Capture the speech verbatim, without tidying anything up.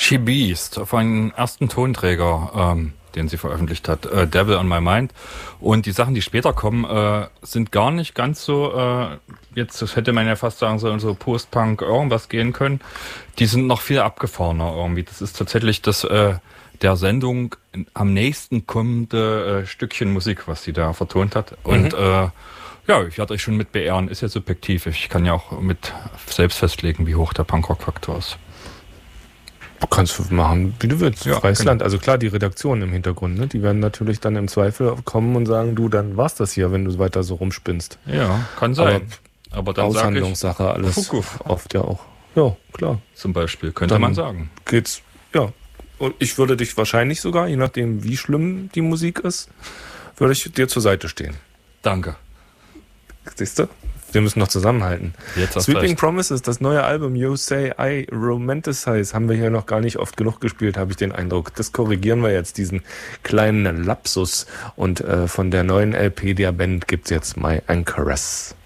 She Beast, auf einen ersten Tonträger, ähm, den sie veröffentlicht hat, äh, Devil on My Mind. Und die Sachen, die später kommen, äh, sind gar nicht ganz so, äh, jetzt das hätte man ja fast sagen sollen, so Post-Punk irgendwas gehen können. Die sind noch viel abgefahrener irgendwie. Das ist tatsächlich das äh, der Sendung am nächsten kommende äh, Stückchen Musik, was sie da vertont hat. Und mhm. äh, ja, ich werde euch schon mit beehren, ist ja subjektiv. Ich kann ja auch mit selbst festlegen, wie hoch der Punkrock-Faktor ist. Du kannst machen, wie du willst. Ja, Freies genau. Land. Also klar, die Redaktion im Hintergrund, ne? Die werden natürlich dann im Zweifel kommen und sagen, du, dann war's das hier, wenn du weiter so rumspinnst. Ja, kann sein. Aber, Aber dann Aushandlungssache sag ich, alles. Fukuff. Oft ja auch. Ja, klar. Zum Beispiel, könnte Dann man sagen. Geht's, ja. Und ich würde dich wahrscheinlich sogar, je nachdem wie schlimm die Musik ist, würde ich dir zur Seite stehen. Danke. Siehst du? Wir müssen noch zusammenhalten. Jetzt hast Sweeping recht. Promises, das neue Album You Say I Romanticize, haben wir hier noch gar nicht oft genug gespielt, habe ich den Eindruck. Das korrigieren wir jetzt, diesen kleinen Lapsus. Und äh, von der neuen L P der Band gibt's jetzt My Anchoress.